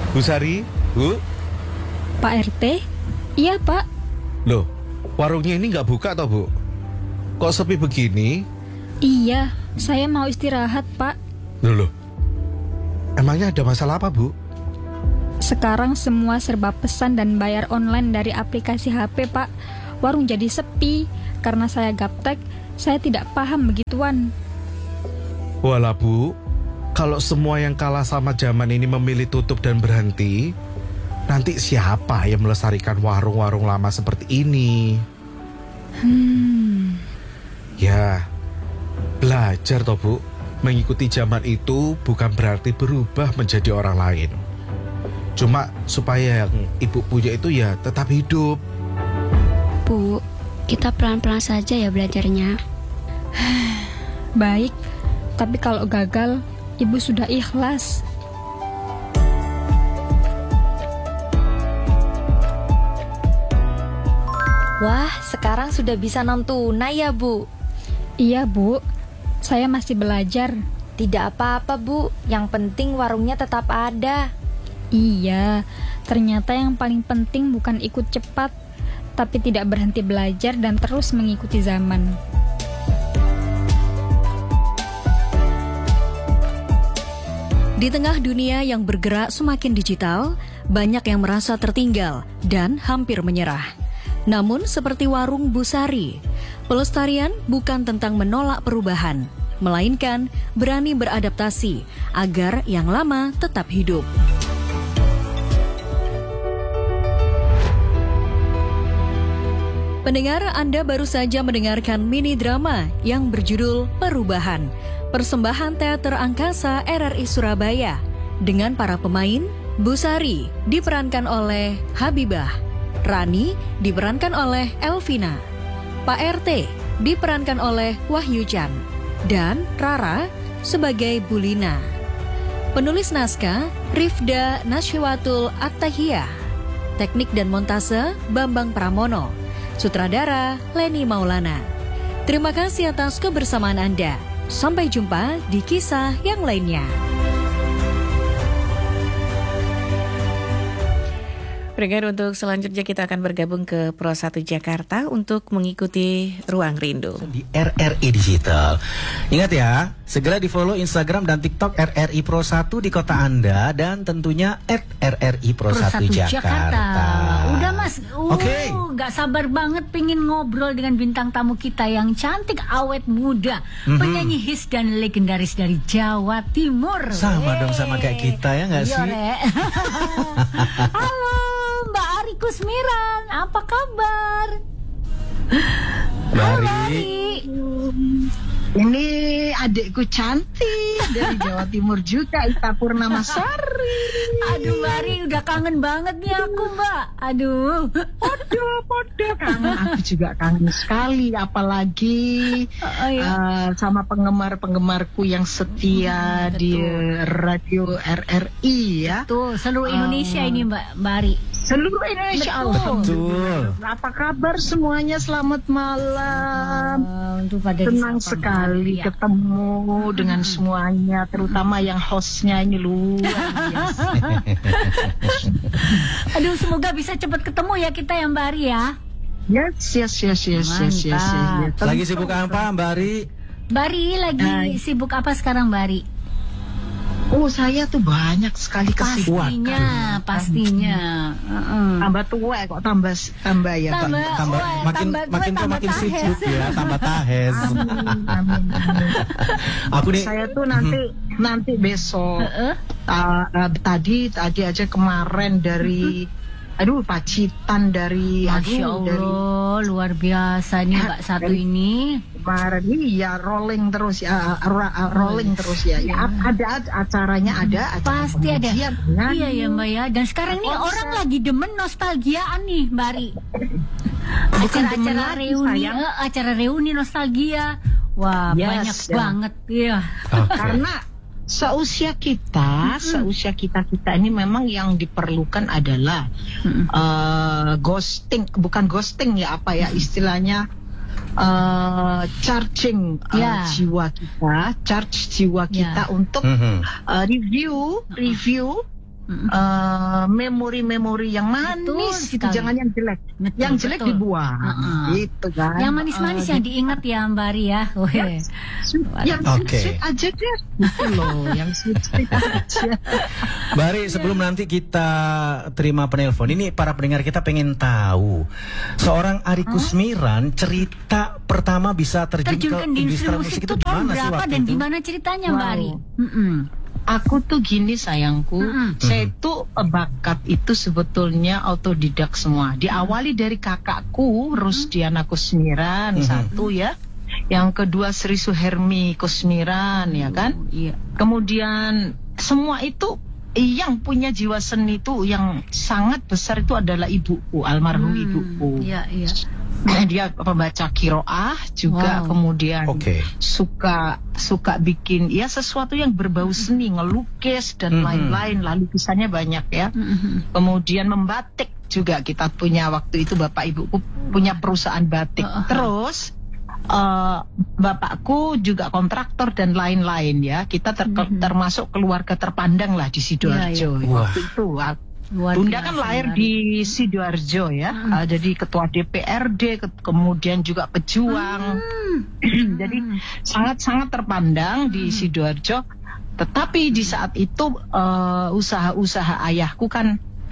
Bu Sari, Bu. Pak RT? Iya, Pak. Loh, warungnya ini nggak buka toh, Bu? Kok sepi begini? Iya, saya mau istirahat, Pak. Loh. Emangnya ada masalah apa, Bu? Sekarang semua serba pesan dan bayar online dari aplikasi HP, Pak. Warung jadi sepi. Karena saya gaptek, saya tidak paham begituan. Walah, Bu. Kalau semua yang kalah sama zaman ini memilih tutup dan berhenti, nanti siapa yang melestarikan warung-warung lama seperti ini? Ya, belajar toh, Bu. Mengikuti zaman itu bukan berarti berubah menjadi orang lain. Cuma supaya yang Ibu punya itu ya tetap hidup. Bu, kita pelan-pelan saja ya belajarnya. Baik, tapi kalau gagal, Ibu sudah ikhlas. Wah, sekarang sudah bisa non tunai ya, Bu? Iya, Bu. Saya masih belajar. Tidak apa-apa, Bu. Yang penting warungnya tetap ada. Iya, ternyata yang paling penting bukan ikut cepat, tapi tidak berhenti belajar dan terus mengikuti zaman. Di tengah dunia yang bergerak semakin digital, banyak yang merasa tertinggal dan hampir menyerah. Namun seperti warung Bu Sari, pelestarian bukan tentang menolak perubahan, melainkan berani beradaptasi agar yang lama tetap hidup. Pendengar, Anda baru saja mendengarkan mini drama yang berjudul Perubahan, persembahan teater angkasa RRI Surabaya, dengan para pemain Bu Sari diperankan oleh Habibah, Rani diperankan oleh Elvina, Pak RT diperankan oleh Wahyu Chan, dan Rara sebagai Bulina. Penulis naskah Rifda Nasyiwatul Attahiyah, teknik dan montase Bambang Pramono, sutradara Leni Maulana. Terima kasih atas kebersamaan Anda. Sampai jumpa di kisah yang lainnya. Pendengar, untuk selanjutnya kita akan bergabung ke Pro 1 Jakarta untuk mengikuti Ruang Rindu di RRI Digital. Ingat ya, segera di follow Instagram dan TikTok RRI Pro 1 di kota Anda, dan tentunya @RRI Pro 1 Jakarta. Udah Mas, Oke. Gak sabar banget pengen ngobrol dengan bintang tamu kita yang cantik, awet muda, penyanyi hits dan legendaris dari Jawa Timur. Sama dong sama kayak kita ya nggak sih? Halo Mbak Ari Kusmiran, apa kabar? Halo, Ari. Ini adikku cantik dari Jawa Timur juga, Ita Purnamasari. Aduh Mbak Ari, udah kangen banget nih aku Mbak. Aduh. Podo kangen, aku juga kangen sekali. Apalagi sama penggemar-penggemarku yang setia di radio RRI ya. Tuh, seluruh Indonesia ini Mbak Ari. Seluruh Indonesia. Betul. Apa kabar semuanya? Selamat malam. Senang sekali ketemu dengan semuanya, terutama yang hostnya ini luar biasa. Aduh, semoga bisa cepat ketemu ya kita ya Mbak Ari ya. Yes. Lagi sibuk apa Mbak Ari? Mbak Ari lagi sibuk apa sekarang Mbak Ari? Oh, saya tuh banyak sekali kesibukan. Pastinya. Tambah tua kok tambah ya, makin sibuk ya, tambah tahes. Amin. Aku nih, saya tuh nanti besok. Tadi aja kemarin dari Pacitan dari Masya Allah, luar biasa nih Mbak Satu ini. Kemarin ya rolling terus ya. Ada acaranya, ada acara pasti ada. Iya ya Mbak ya. Dan sekarang nih orang lagi demen nostalgiaan nih Mbak Ari. Acara reuni nostalgia. Wah, banyak banget ya. Karena seusia kita ini memang yang diperlukan adalah ghosting, bukan ghosting ya, apa ya istilahnya, charging jiwa kita, untuk review memori-memori yang manis gitu, jangan yang jelek. Yang jelek dibuang. Gitu kan. Yang manis-manis yang diingat ya Mbak Ari ya. Yang sweet aja deh. Gitu loh, yang sweet aja. Mbak Ari, sebelum nanti kita terima penelpon, ini para pendengar kita pengen tahu seorang Ari Kusmiran cerita pertama bisa terjun ke industri musik itu tahun gimana sih berapa waktu dan itu? gimana ceritanya Mbak Ari? Aku tuh gini sayangku, saya itu bakat itu sebetulnya autodidak semua. Diawali dari kakakku Rusdiana Kusmiran, satu ya. Yang kedua Sri Suhermi Kusmiran, ya kan? Kemudian semua itu yang punya jiwa seni itu yang sangat besar itu adalah ibuku, almarhum ibuku. Dia pembaca kiroah juga, kemudian suka bikin ya sesuatu yang berbau seni, ngelukis dan lain-lain, lalu lukisannya banyak ya. Kemudian membatik juga, kita punya waktu itu bapak ibuku punya perusahaan batik. Terus bapakku juga kontraktor dan lain-lain ya. Kita termasuk keluarga terpandang lah di Sidoarjo waktu itu. Bunda kan lahir di Sidoarjo ya, jadi ketua DPRD, kemudian juga pejuang. Jadi sangat-sangat terpandang di Sidoarjo. Tetapi di saat itu usaha-usaha ayahku kan,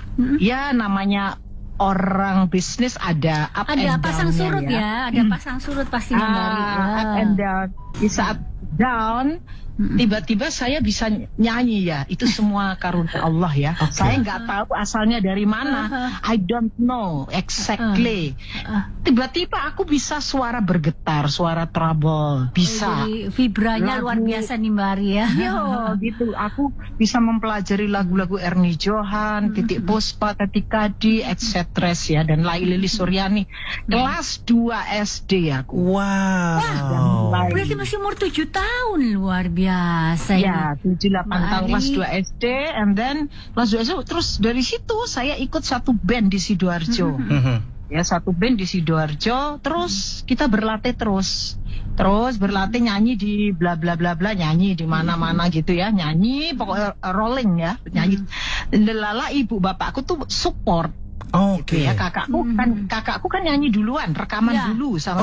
ya namanya orang bisnis ada up and down, pasang surut ya, ada pasang surut pastinya Mbak Ari. Up and down. Di saat down, tiba-tiba saya bisa nyanyi ya. Itu semua karunia Allah ya. Saya nggak tahu asalnya dari mana. I don't know exactly. Tiba-tiba aku bisa suara bergetar, suara treble, bisa. Jadi vibranya luar biasa nih Mbak Ari ya. Yo, gitu. Aku bisa mempelajari lagu-lagu Ernie Johan, Titik Puspa, Tati Kadi, etc. ya, dan Laili Suryani. Kelas 2 SD aku. Wow. Berarti masih umur 7 tahun, luar biasa. Ya, 7-8 tahun kelas 2 SD, and then kelas 2 SD. Terus dari situ saya ikut satu band di Sidoarjo. Ya, satu band di Sidoarjo. Terus kita berlatih terus berlatih nyanyi di bla bla bla bla, nyanyi di mana-mana gitu ya, nyanyi pokoknya rolling ya, nyanyi. Lala ibu bapakku tuh support. Gitu ya, kakakku kan nyanyi duluan, rekaman dulu sama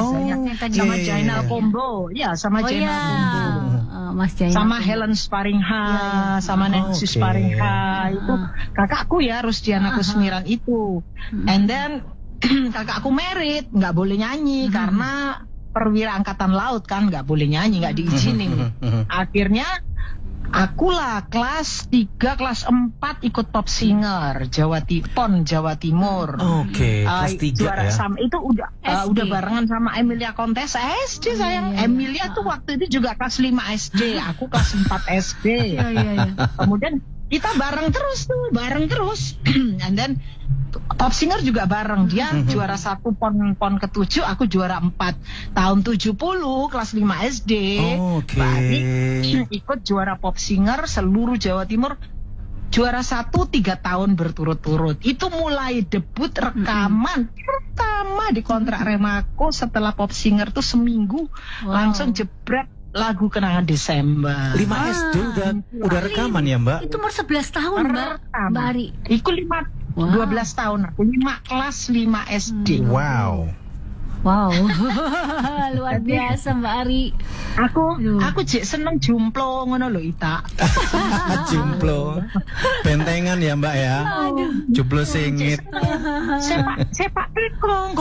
Jainal Kombo, ya sama Jainal Kombo, sama Helen Sparingha, sama Nancy Sparingha, itu kakakku ya, Rusdiana Kusmiran itu. And then kakakku merit, nggak boleh nyanyi karena perwira angkatan laut kan, nggak boleh nyanyi, nggak diizinin. Akhirnya akulah kelas 3, kelas 4 ikut Pop Singer Jawa Timur. Kelas 3 juara ya. Sama itu udah barengan sama Emilia Kontes SD sayang. Emilia tuh waktu itu juga kelas 5 SD, aku kelas 4 SD. Kemudian kita bareng terus. And then Pop Singer juga bareng, dia juara 1 pon ke-7, aku juara 4 tahun 70 kelas 5 SD. Ikut juara Pop Singer seluruh Jawa Timur, juara 1 3 tahun berturut-turut. Itu mulai debut rekaman pertama di kontrak Remako setelah Pop Singer tuh seminggu langsung jebret lagu Kenangan Desember. 5 SD udah rekaman ya Mbak? Itu umur 11 tahun Mbak Ari. Itu 12 tahun aku, 5 kelas 5 SD. Wow. Luar biasa Mbak Ari. Aku jek seneng jumplo ngono lho Ita. Jumplo. Bentengan ya Mbak ya. Jumplo singit. Sepak tekong.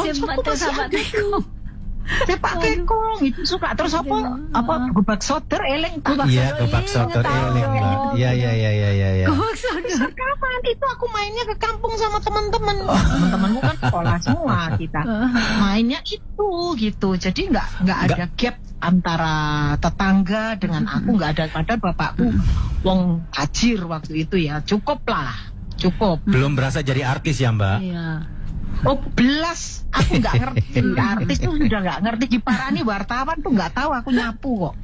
Sepak tekong itu suka. Terus apa gobak soter eleng tak? Iya, gobak soter eleng Mbak. Iya. Gobak soter kapan itu aku mainnya ke kampung sama teman-teman. Teman-temanku kan sekolah semua kita. Mainnya itu gitu. Jadi nggak ada gap antara tetangga dengan aku, nggak ada. Padahal bapakku wong tajir waktu itu ya. Cukup. Belum berasa jadi artis ya Mbak? Iya. Belas, aku nggak ngerti. Artis tuh udah nggak ngerti. Diparani wartawan tuh nggak tahu aku nyapu kok.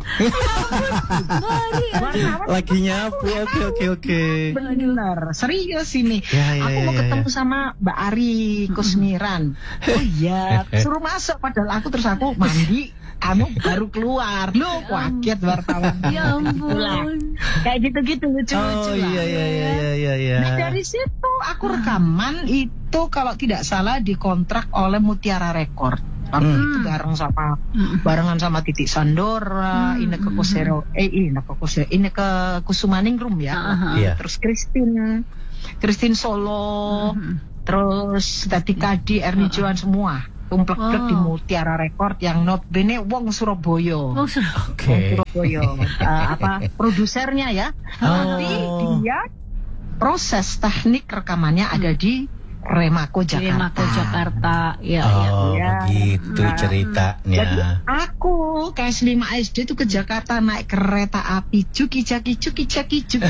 Lagi nyapu, oke. Bener, serius ini. Aku mau ketemu sama Mbak Ari Kusmiran. Oh iya, suruh masuk. Padahal aku mandi. Baru keluar, lu kaget wartawan. Ya ampun. Kayak gitu-gitu lucu-lucu lah. Iya. iya. Nah dari situ aku rekaman itu kalau tidak salah dikontrak oleh Mutiara Record. Waktu itu barengan sama Titik Sandora, Inneke Kusumaningrum ya. Terus Christine Solo, terus Tati Kadi, Erni Johan semua. Tumplek di Mutiara Record yang notabene wong Surabaya. Surabaya. Produsernya ya. Tapi dia proses teknik rekamannya ada di Remako Jakarta. Begitu ceritanya. Jadi aku kelas 5 SD itu ke Jakarta naik kereta api cuki-caki gitu.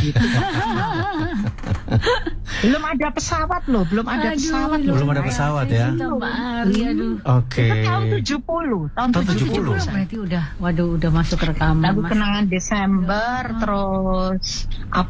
Belum ada pesawat loh, belum ada pesawat ya. Oke. Itu tahun 70. Tahun 70 berarti udah masuk rekaman. Lagu Kenangan Desember terus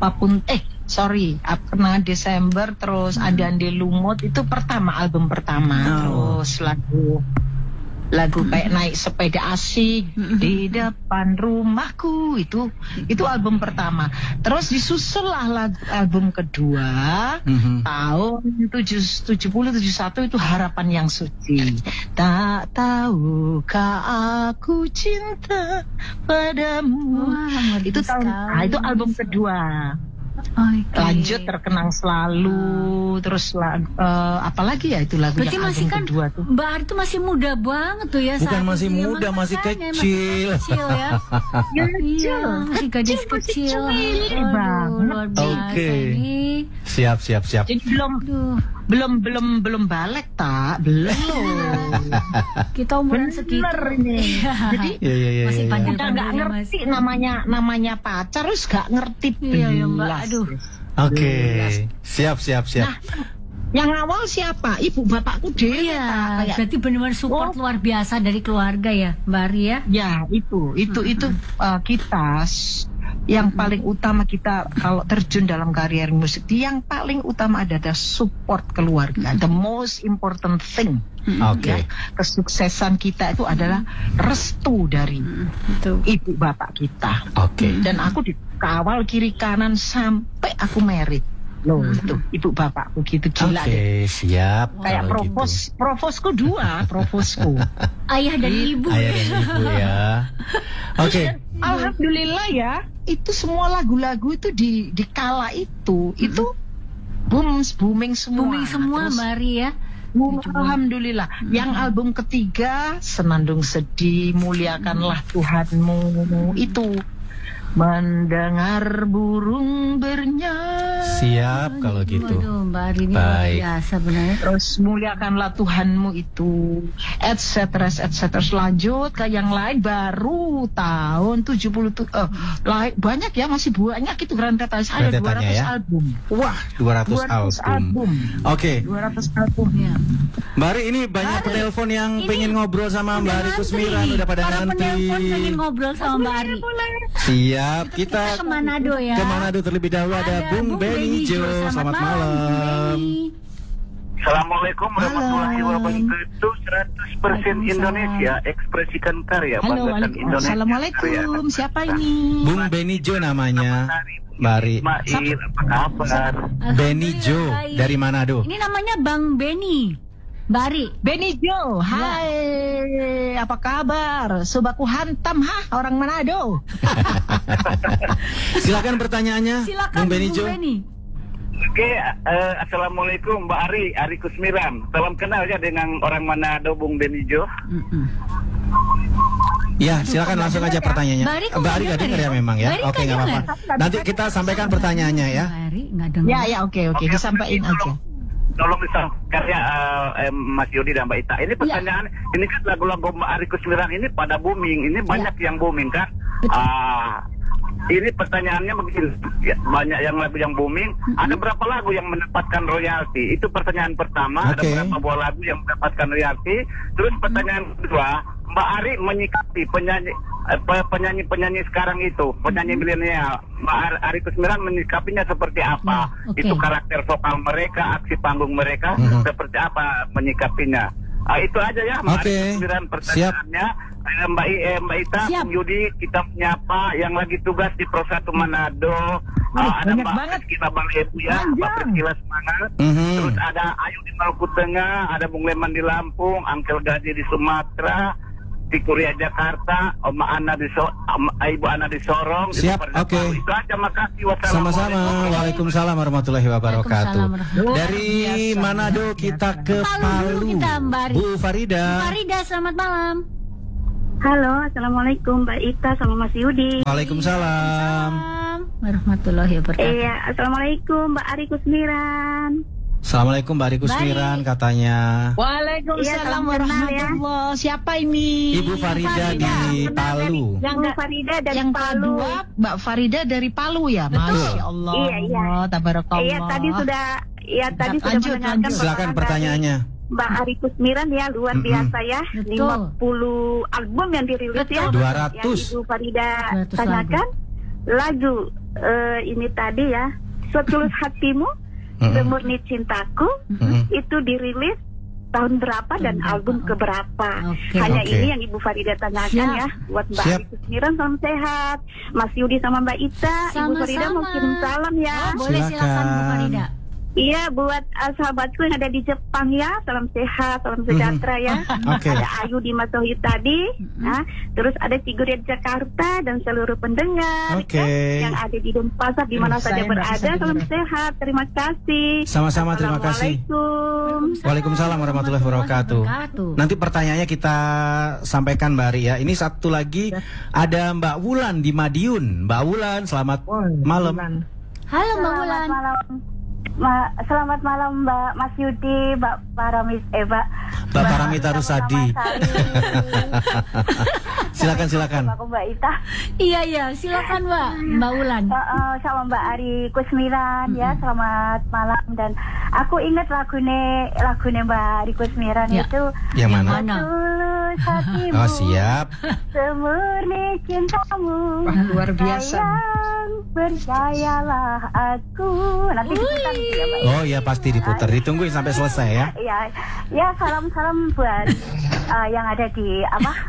Kenangan Desember terus Ande Lumut itu album pertama. Terus lagu kayak naik sepeda asik di depan rumahku itu album pertama. Terus disusul lah album kedua tahun 70-71 itu Harapan Yang Suci. Tak tahukah aku cinta padamu. Itu itu album kedua. Lanjut Terkenang Selalu, terus apalagi ya itu lagu berarti yang masih album kan, kedua tuh. Mbak Ari tuh masih muda banget tuh ya. Bukan masih muda, masih kecil. Ya. Iya, masih gadis kecil. Oke. Siap. Jadi belum balik belum. Kita umuran segitu ini. Jadi masih udah nggak ngerti namanya pacar, terus nggak ngerti belas. Oke. Siap. Nah, yang awal siapa? Ibu bapakku deh. Iya. Berarti benar-benar support luar biasa dari keluarga ya, Mbak Ari ya. Ya itu kita yang paling utama kita kalau terjun dalam karier musik, yang paling utama adalah support keluarga. The most important thing. Ya, kesuksesan kita itu adalah restu dari ibu bapak kita. Dan aku dikawal kiri kanan sampai aku married. Loh itu ibu bapakku gitu gila deh. Siap. Kayak provosku 2, provosku. Ayah dan ibu ya. Oke. Alhamdulillah ya, itu semua lagu-lagu itu di kala itu booming semua. Terus, Mbak Ari ya. Alhamdulillah. Yang album ketiga Senandung Sedih, Muliakanlah Tuhanmu itu mendengar burung bernyanyi. Siap kalau gitu. Waduh, Mbak Ari ini luar biasa benar. Terus Muliakanlah Tuhanmu itu etc. Lanjut ke yang lain baru tahun 70 banyak ya, masih banyak itu rentetannya. Ada 200 album. Wah, 200 album. Oke. 200 album ya. Mbak Ari, ini banyak penelpon yang pengen ngobrol sama Mbak Ari Kusmiran, udah pada nanti. Pengen ngobrol sama Mbak Ari. Siap, kita ke Manado ya. Ke Manado terlebih dahulu ada Bung Benny Jo. Selamat malam. Assalamualaikum warahmatullahi wabarakatuh. 100% Indonesia, ekspresikan karya, banggakan Indonesia. Assalamualaikum, siapa ini? Bung Benny Jo namanya. Bari. Mair, apa kabar? Benny Jo dari Manado. Ini namanya Bang Benny. Bari. Benny Jo, hai, apa kabar? Sobaku hantam, orang Manado. Silakan pertanyaannya, Bung Benny Jo. Oke, assalamualaikum Mbak Ari Kusmiran. Salam kenal ya dengan orang Manado, Bung Benny Jo. Ya, silakan langsung aja pertanyaannya. Mbak Ari nggak dengar ya memang ya? Oke, nggak apa-apa. Nanti kita sampaikan pertanyaannya ya. Ya, oke, disampaikan aja. Tolong disampaikan ya Mas Yudi dan Mbak Ita. Ini pertanyaan, ini kan lagu-lagu Mbak Ari Kusmiran ini pada booming. Ini banyak yang booming kan? Ini pertanyaannya begini, banyak yang lagu yang booming. Ada berapa lagu yang mendapatkan royalti? Itu pertanyaan pertama. Ada berapa buah lagu yang mendapatkan royalti? Terus pertanyaan kedua, Mbak Ari menyikapi penyanyi sekarang itu, penyanyi milenial, Mbak Ari Kusmiran menyikapinya seperti apa? Itu karakter vokal mereka, aksi panggung mereka, seperti apa menyikapinya? Itu aja ya, Mbak Ari Kusmiran pertanyaannya. Mbak Ita, Bung Yudi, kita menyapa yang lagi tugas di Pro 1 Manado, ada banyak Mbak banget. Kita Bang Ebu ya, Mbak Priscila Semangat. Terus ada Ayu di Maluku Tengah, ada Bung Leman di Lampung, Angkel Gaji di Sumatera, di Kuria Jakarta, Ibu Ana di Sorong. Siap, oke. Itu aja, makasih. Sama-sama. Waalaikumsalam warahmatullahi wabarakatuh. Waalaikumsalam. Dari Biasa. Manado kita ke Palu Palu. dulu kita, Mbak Ari. Bu Farida. Bu Farida, selamat malam. Halo, assalamualaikum Mbak Ita sama Mas Yudi. Waalaikumsalam. Warahmatullahi wabarakatuh. Iya, assalamualaikum Mbak Ari Kusmiran. Assalamualaikum Mbak Ari Kusmiran katanya. Waalaikumsalam Iya, salam warahmatullahi. Siapa ini? Ibu Farida di Palu. Yang Farida dari yang Palu. kedua Mbak Farida dari Palu ya. Masya Allah. Iya. Tabarakallah. Iya, tadi sudah Lanjut. mendengarkan Silakan pertanyaannya. Mbak Ari Kusmiran ya, luar biasa ya. 50 album yang dirilis ya. 200. Yang Ibu Farida 200 tanyakan. Lagu ini tadi ya, Setulus Hatimu, Semurni Cintaku, itu dirilis tahun berapa dan album keberapa. Hanya Oke. ini yang Ibu Farida tanyakan ya. Buat Mbak Ari Kusmiran, salam sehat. Mas Yudi sama Mbak Ita, Ibu Farida mau kirim salam ya. Boleh, silakan Bu Farida. Iya, buat sahabatku yang ada di Jepang ya, salam sehat, salam sejahtera ya. Oke. Ada Ayu di Masohi tadi, nah, terus ada Figuria di Jakarta dan seluruh pendengar Oke. yang ada di Denpasar di mana saja Saya nggak berada, bisa salam dengar. sehat, terima kasih. Sama-sama, terima kasih. Assalamualaikum. Waalaikumsalam warahmatullahi wabarakatuh. Nanti pertanyaannya kita sampaikan Mbak Ari ya. Ini satu lagi ada Mbak Wulan di Madiun. Mbak Wulan, selamat malam. Halo Mbak Wulan. Selamat malam Mbak Mas Yudi, Mbak Mbak Paramita Rusadi. Silakan. Aku Mbak Ita. Iya, silakan Mbak Wulan. Sama Mbak Ari Kusmiran ya, selamat malam. Dan aku ingat lagune Mbak Ari Kusmiran itu Yang mana? Tulus hatimu, Oh, siap. semurni cintamu. Wah, luar biasa. Sayang, percayalah aku. Nanti diputar ya Mbak. Oh iya, pasti diputar. Ditungguin sampai selesai ya. Ya salam buat yang ada di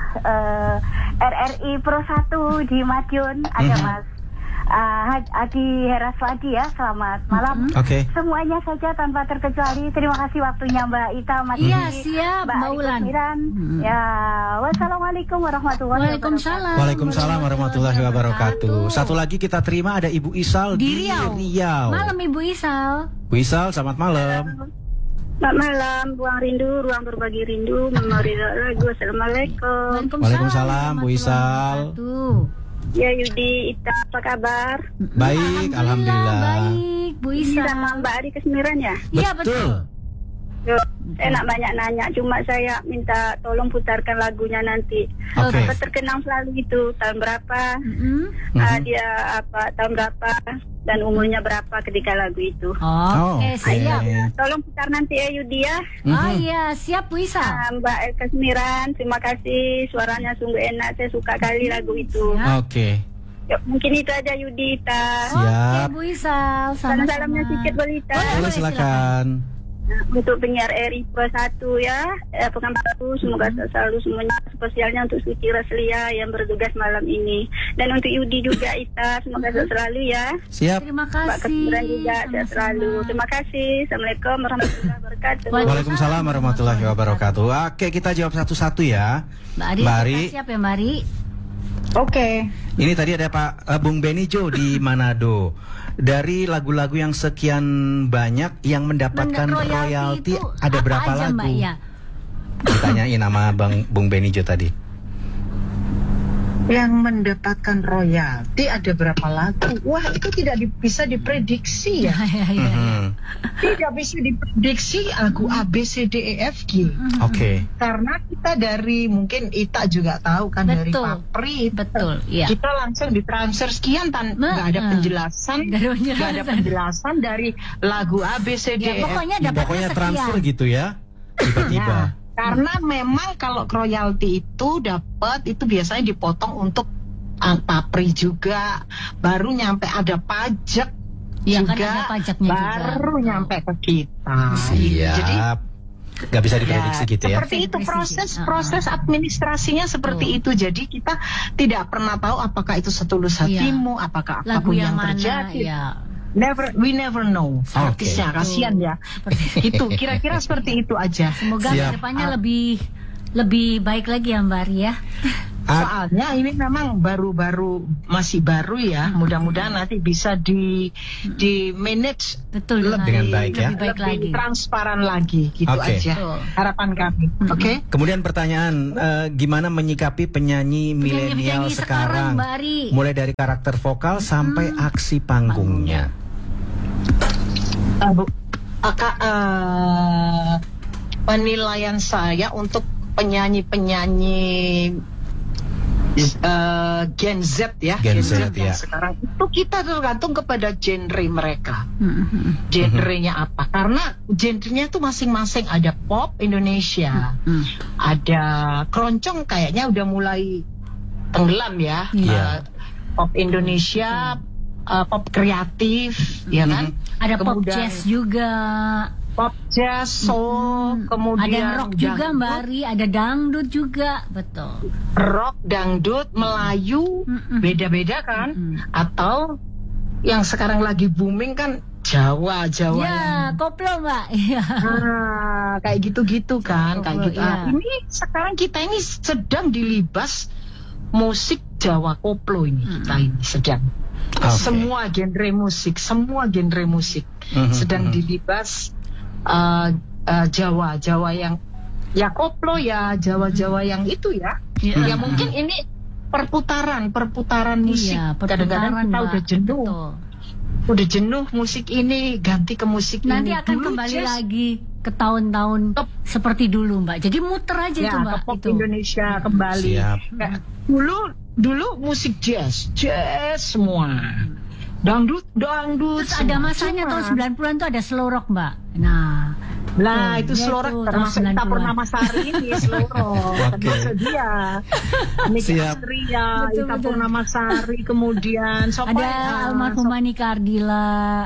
RRI Pro 1 di Madiun, ada Mas Adi Heraswadi ya, selamat malam. Oke. Semuanya saja tanpa terkecuali. Terima kasih waktunya Mbak Ita, Mas Iya, Yudi, siap, Mbak Ari Wulan. Kusmiran. Ya, wassalamualaikum warahmatullahi wabarakatuh. Waalaikumsalam warahmatullahi wabarakatuh. Satu lagi kita terima ada Ibu Isal Di Riau. Malam Ibu Isal. Bu Isal, selamat malam. Selamat malam, ruang rindu, ruang berbagi rindu, memori lagu. Assalamualaikum. Waalaikumsalam Bu Isal. Ya Yudi, Ita, apa kabar? Baik, alhamdulillah. Baik, Bu Isal. Ini sama Mbak Ari Kusmiran ya? Iya, betul. Saya nak banyak nanya, cuma saya minta tolong putarkan lagunya nanti. Oke. Apa terkenang selalu itu, tahun berapa, dia tahun berapa, dan umurnya berapa ketika lagu itu. Oke, siap. Tolong putar nanti ya Yudi ya. Oh iya, siap Bu Isal. Mbak Kusmiran, terima kasih, suaranya sungguh enak, saya suka kali lagu itu. Oke. Ya, mungkin itu aja Yudi. Siap. Oke Bu Isal, Salam-salamnya sedikit Bolita. Boleh, silakan. Untuk penyiar RI Pro 1 ya, Pekanbaru, semoga selalu semuanya, spesialnya untuk Suci Raslia yang bertugas malam ini, dan untuk Yudi juga Ita, semoga selalu ya. Siap. Terima Mbak kasih. Kusmiran juga sehat selalu. Terima kasih. Assalamualaikum warahmatullahi wabarakatuh. Waalaikumsalam warahmatullahi wabarakatuh. Oke, kita jawab satu-satu ya. Mbak Ari, siap ya Mbak Ari? Oke. Ini tadi ada Pak Bung Benijo di Manado. Dari lagu-lagu yang sekian banyak yang mendapatkan royalti ada berapa aja, lagu? Mbak, ya? Ditanyain sama Bung Benijo tadi. Yang mendapatkan royalti ada berapa lagu? Wah, itu tidak bisa diprediksi ya. Tidak bisa diprediksi lagu A, B, C, D, E, F, G. Oke. Karena kita dari, mungkin Ita juga tahu kan, dari Papri. Betul, iya. Kita langsung ditransfer sekian nggak ada penjelasan. Nggak ada penjelasan dari lagu A, B, C, D, E, F, G. Pokoknya transfer gitu ya. Tiba-tiba. Karena memang kalau royalti itu dapat, itu biasanya dipotong untuk Papri juga, baru nyampe ada pajak ya, juga, kan ada pajaknya baru juga. Nyampe ke kita. Siap. Jadi Nggak bisa diprediksi gitu ya. Seperti itu proses administrasinya seperti itu. Jadi kita tidak pernah tahu apakah itu setulus hatimu, apakah apapun yang terjadi. We never know. Artisnya kasihan ya. Itu kira-kira seperti itu aja. Semoga kedepannya lebih baik lagi ya Mbak Ari ya. Soalnya ini memang masih baru ya. Mudah-mudahan nanti bisa di manage dengan baik ya. Lebih transparan lagi gitu aja. Harapan kami. Oke. Kemudian pertanyaan, gimana menyikapi penyanyi milenial sekarang? Mulai dari karakter vokal sampai aksi panggungnya. Penilaian saya untuk penyanyi Gen Z ya, Gen Z yang sekarang itu kita tergantung kepada genre mereka. Genrenya apa? Karena genrenya itu masing-masing, ada pop Indonesia, ada keroncong kayaknya udah mulai tenggelam ya. Pop Indonesia, pop kreatif, ya kan? Ada pop jazz juga. Pop jazz, soul, kemudian ada rock juga Mbak Ari, ada dangdut juga, betul. Rock, dangdut, Melayu, beda-beda kan? Atau yang sekarang lagi booming kan Jawa. Ya, koplo Mbak. Kayak gitu-gitu kan, kayak gitu. Ini sekarang kita ini sedang dilibas musik Jawa koplo ini, kita ini sedang. Semua genre musik sedang dilibas. Jawa yang ya koplo ya Jawa yang itu ya. Ya mungkin ini perputaran musik. Kadang-kadang kita udah jenuh musik ini, ganti ke musik nanti ini. Nanti akan kembali lagi ke tahun-tahun seperti dulu Mbak. Jadi muter aja itu Mbak. Ke pop Indonesia kembali. Dulu musik jazz semua. Dangdut. Terus ada masanya tahun 90-an tuh ada slow rock Mbak. Itu slow rock termasuk Ita Purnamasari ini slow rock. Termasuk dia. Nika Astria, Ita Purnamasari, kemudian ada almarhumah Nika Ardila.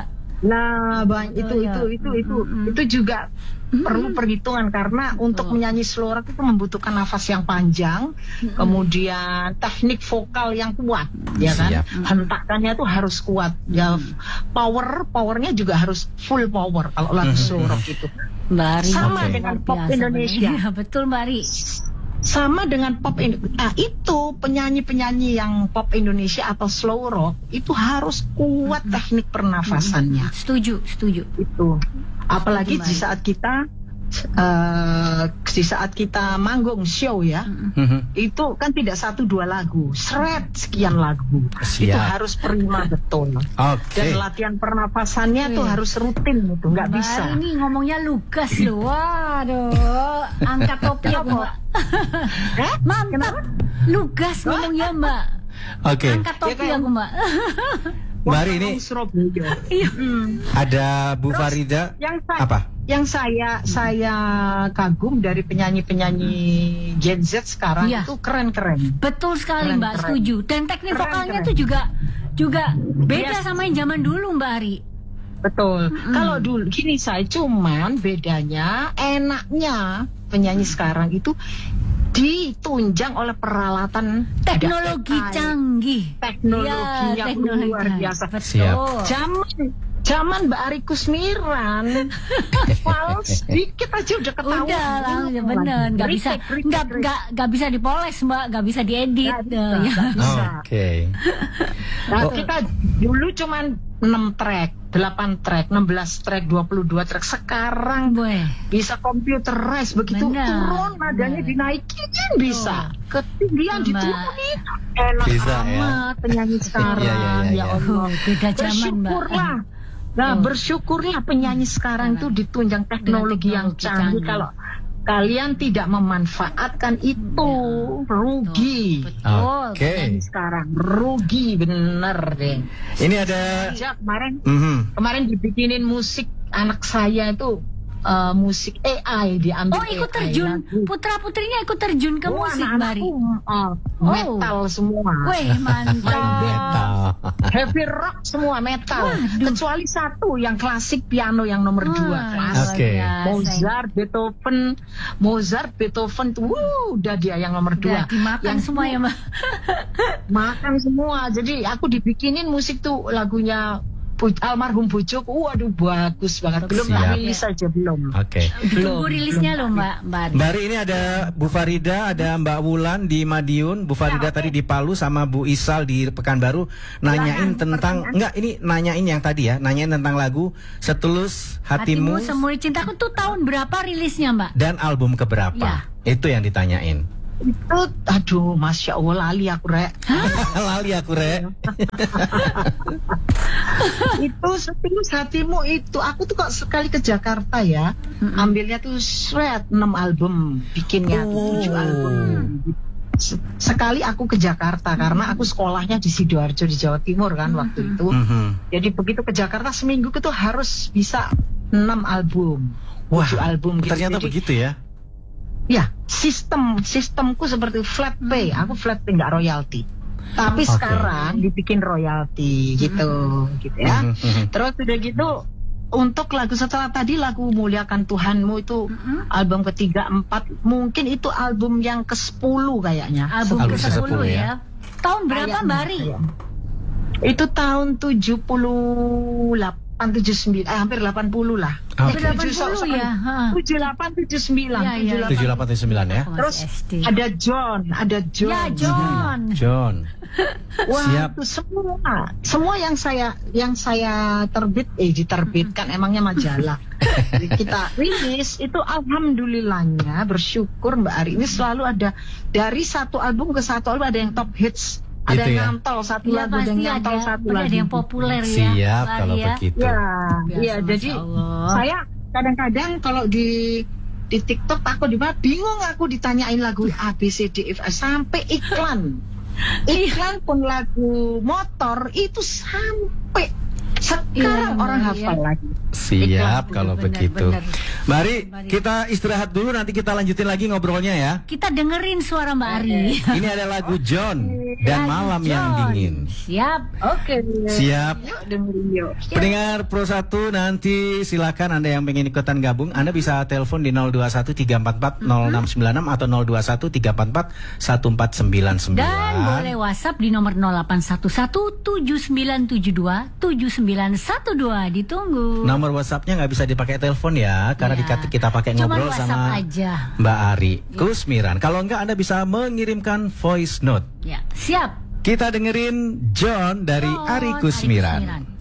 Itu juga perlu perhitungan karena untuk menyanyi slow rock itu membutuhkan nafas yang panjang, kemudian teknik vokal yang kuat, ya kan? Hentakannya tuh harus kuat, ya. Powernya juga harus full power kalau lagu slow rock itu. Sama dengan pop Indonesia. Betul Mbak Ari. Sama dengan pop Indonesia. Itu penyanyi-penyanyi yang pop Indonesia atau slow rock itu harus kuat teknik pernafasannya. Setuju. Itu. Apalagi di saat kita manggung show ya, itu kan tidak 1-2 lagu, sekian lagu. Itu harus prima betul. Dan latihan pernafasannya tuh harus rutin itu, nggak bisa. Ini ngomongnya lugas loh, waduh, angkat topi ya Mbak. Mantap, lugas ngomongnya Mbak. Angkat topi aku Mbak. Mbak Ari ini ada Bu Farida. Yang saya kagum dari penyanyi-penyanyi Gen Z sekarang itu keren-keren. Betul sekali Mbak, setuju. Dan teknik vokalnya tuh juga beda sama yang zaman dulu Mbak Ari. Betul. Kalau dulu gini cuman bedanya enaknya penyanyi sekarang itu ditunjang oleh peralatan teknologi canggih. Teknologi yang luar biasa. Zaman Mbak Ari Kusmiran, sedikit aja udah ketahuan. Udah bener, nggak bisa dipoles Mbak, nggak bisa diedit. Kita dulu cuman 6 track, 8 track, 16 track, 22 track. Sekarang bisa computerize, begitu turun nadanya dinaikin bisa, ketinggian diturunin. Enak amat penyanyi sekarang. Ya Allah, beda zaman Mbak. Bersyukurlah penyanyi sekarang itu ditunjang teknologi yang canggih. Kalau kalian tidak memanfaatkan itu, rugi. Penyanyi sekarang rugi bener deh. Ini ada kemarin dibikinin musik anak saya itu musik AI, diambil ikut AI terjun, lagu. putra-putrinya ikut terjun ke musik, Bari. Metal semua. Weh, mantap. Metal. Heavy rock semua metal. Kecuali satu yang klasik piano yang nomor 2. Oke. Mozart, Beethoven tuh udah dia yang nomor 2. Dimakan semua ya, Mbak. Makan semua. Jadi aku dibikinin musik tuh lagunya almarhum bojoku. Waduh, bagus banget. Belum rilis saja belum. Oke. Ditunggu rilisnya loh, Mbak. Mbak ini ada Bu Farida, ada Mbak Wulan di Madiun, Bu Farida tadi di Palu, sama Bu Isal di Pekanbaru. Nanyain tentang nanyain yang tadi ya, nanyain tentang lagu Setulus Hatimu Semurni Cintaku tuh tahun berapa rilisnya, Mbak? dan album keberapa? Ya. Itu yang ditanyain. Itu, aduh, Masya Allah, lali aku, Rek. Lali aku, Rek. Itu Setulus Hatimu itu, aku tuh kok sekali ke Jakarta ya, ambilnya tuh 6 album, bikinnya 7 album. Sekali aku ke Jakarta karena aku sekolahnya di Sidoarjo di Jawa Timur kan waktu itu. Jadi begitu ke Jakarta seminggu itu harus bisa 6 album, 7 album. Gitu. Ternyata jadi, begitu ya. Ya, sistemku seperti flat pay. Aku flat pay, nggak royalti. Tapi sekarang dibikin royalti gitu ya. Terus udah gitu, untuk lagu setelah tadi lagu Muliakan Tuhanmu itu album ketiga, 4, mungkin itu album yang ke-10 kayaknya. Album ke-10 ya. Tahun berapa, Mbak Ari? Itu tahun 78. 79, hampir 80 lah. Hampir 80 ya. 78, 79. 78, 79 ya. Terus ada John. Ya, John. Wah, siap. itu semua yang saya diterbitkan emangnya majalah. Kita rilis itu, alhamdulillahnya bersyukur Mbak Ari, ini selalu ada dari satu album ke satu album ada yang top hits. Ada itu yang nyantol satu lagu, ada yang nyantol satu lagu. Ada yang populer ya. Siap kalau begitu. Ya, jadi saya kadang-kadang kalau di TikTok aku bingung, aku ditanyain lagu A B C D F sampai iklan pun lagu motor itu sampai sekarang orang hafal lagi. Siap kalau begitu. Mari kita istirahat dulu, nanti kita lanjutin lagi ngobrolnya ya. Kita dengerin suara Mbak Ari. Ini ada lagu John dan Malam yang Dingin. Siap. Oke. Siap. Dengerin yuk. Pendengar Pro 1, nanti silakan Anda yang pengen ikutan gabung, Anda bisa telepon di 0213440696 atau 0213441499. Dan boleh WhatsApp di nomor 081179727912. Ditunggu. Nomor WhatsApp-nya nggak bisa dipakai telepon ya, karena kita pakai ngobrol sama aja. Mbak Ari Kusmiran. Kalau enggak, Anda bisa mengirimkan voice note. Ya, siap. Kita dengerin John dari Ari Kusmiran.